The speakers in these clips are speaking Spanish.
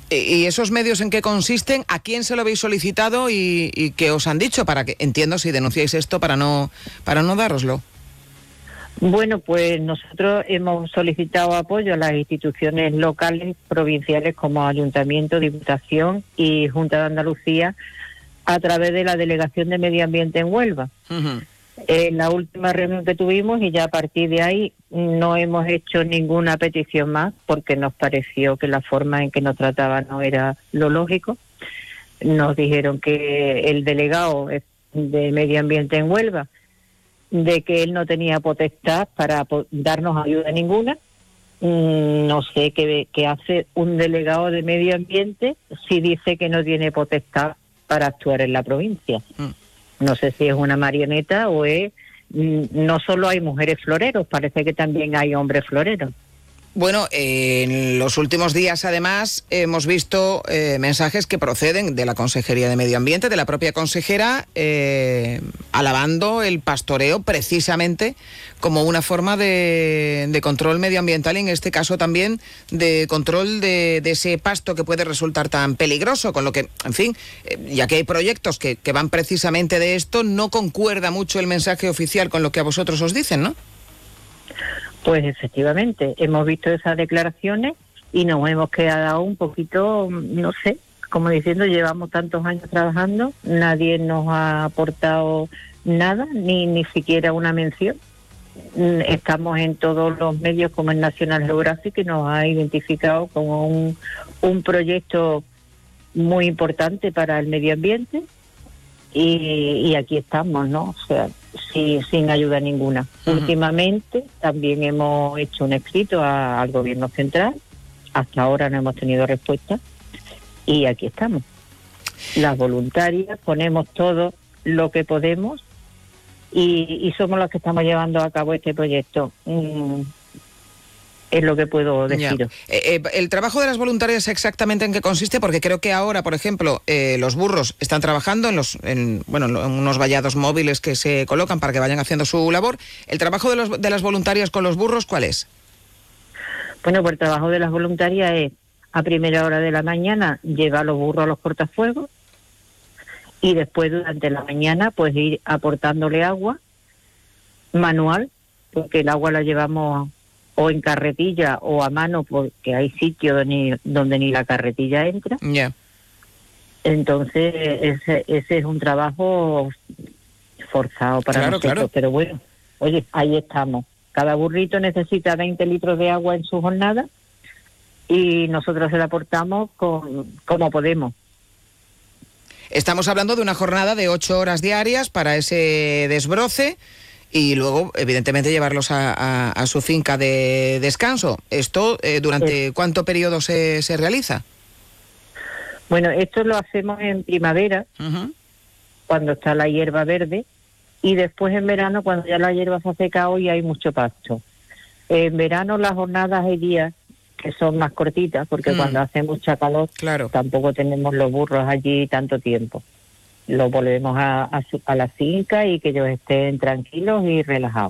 ¿Y esos medios en qué consisten? ¿A quién se lo habéis solicitado y qué os han dicho? Para que entiendo si denunciáis esto para no dároslo. Bueno, pues nosotros hemos solicitado apoyo a las instituciones locales, provinciales como Ayuntamiento, Diputación y Junta de Andalucía a través de la Delegación de Medio Ambiente en Huelva. Uh-huh. La última reunión que tuvimos, y ya a partir de ahí no hemos hecho ninguna petición más porque nos pareció que la forma en que nos trataban no era lo lógico. Nos dijeron que el delegado de Medio Ambiente en Huelva, de que él no tenía potestad para darnos ayuda ninguna. No sé qué hace un delegado de Medio Ambiente si dice que no tiene potestad para actuar en la provincia. No sé si es una marioneta o es... No solo hay mujeres floreros, parece que también hay hombres floreros. Bueno, en los últimos días, además, hemos visto mensajes que proceden de la Consejería de Medio Ambiente, de la propia consejera, alabando el pastoreo precisamente como una forma de control medioambiental y en este caso también de control de ese pasto que puede resultar tan peligroso, con lo que, en fin, ya que hay proyectos que van precisamente de esto, no concuerda mucho el mensaje oficial con lo que a vosotros os dicen, ¿no? Pues efectivamente, hemos visto esas declaraciones y nos hemos quedado un poquito, no sé, como diciendo, llevamos tantos años trabajando, nadie nos ha aportado nada, ni siquiera una mención. Estamos en todos los medios como en National Geographic, que nos ha identificado como un proyecto muy importante para el medio ambiente y aquí estamos, ¿no? O sea, sin ayuda ninguna. Uh-huh. Últimamente también hemos hecho un escrito al gobierno central, hasta ahora no hemos tenido respuesta y aquí estamos. Las voluntarias ponemos todo lo que podemos y somos los que estamos llevando a cabo este proyecto. Es lo que puedo deciros. El trabajo de las voluntarias exactamente en qué consiste, porque creo que ahora, por ejemplo, los burros están trabajando en unos vallados móviles que se colocan para que vayan haciendo su labor. ¿El trabajo de las voluntarias con los burros cuál es? Bueno, pues el trabajo de las voluntarias es a primera hora de la mañana llevar los burros a los cortafuegos y después durante la mañana pues ir aportándole agua manual, porque el agua la llevamos o en carretilla o a mano, porque hay sitios donde ni la carretilla entra. Yeah. Entonces, ese es un trabajo forzado para nosotros. Claro. Pero bueno, oye, ahí estamos. Cada burrito necesita 20 litros de agua en su jornada y nosotros se la aportamos como podemos. Estamos hablando de una jornada de 8 horas diarias para ese desbroce y luego, evidentemente, llevarlos a su finca de descanso. ¿Esto durante cuánto periodo se realiza? Bueno, esto lo hacemos en primavera, uh-huh, cuando está la hierba verde, y después en verano, cuando ya la hierba se ha secado y hay mucho pasto. En verano las jornadas hay días que son más cortitas, porque cuando hace mucha calor, claro, tampoco tenemos los burros allí tanto tiempo. Los volvemos a la finca y que ellos estén tranquilos y relajados.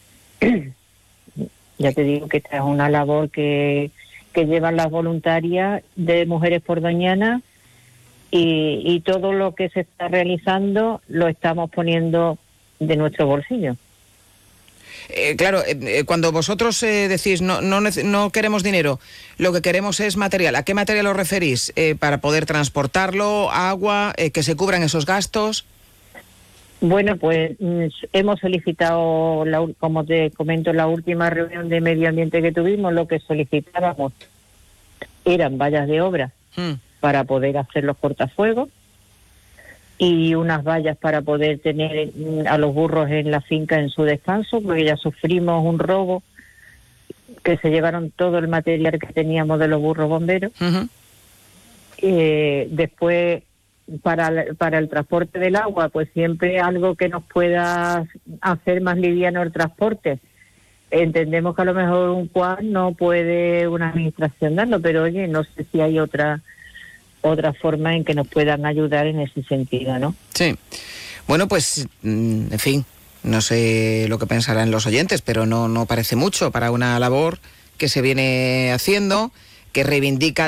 Ya te digo que esta es una labor que llevan las voluntarias de Mujeres por Doñana y todo lo que se está realizando lo estamos poniendo de nuestro bolsillo. Claro, cuando vosotros decís no queremos dinero, lo que queremos es material. ¿A qué material os referís? Para poder transportarlo, agua, que se cubran esos gastos. Bueno, pues hemos solicitado, como te comento, la última reunión de medio ambiente que tuvimos, lo que solicitábamos eran vallas de obra para poder hacer los cortafuegos y unas vallas para poder tener a los burros en la finca en su descanso, porque ya sufrimos un robo, que se llevaron todo el material que teníamos de los burros bomberos. Uh-huh. Después, para el transporte del agua, pues siempre algo que nos pueda hacer más liviano el transporte. Entendemos que a lo mejor un quad no puede una administración darlo, pero oye, no sé si hay otra forma en que nos puedan ayudar en ese sentido, ¿no? Sí. Bueno, pues, en fin, no sé lo que pensarán los oyentes, pero no parece mucho para una labor que se viene haciendo, que reivindica